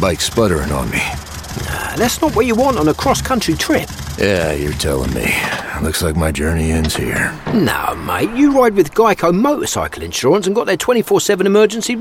bike sputtering on me. That's not what you want on a cross-country trip. Yeah, you're telling me. Looks like my journey ends here. No, mate, you ride with Geico motorcycle insurance and got their 24/7 emergency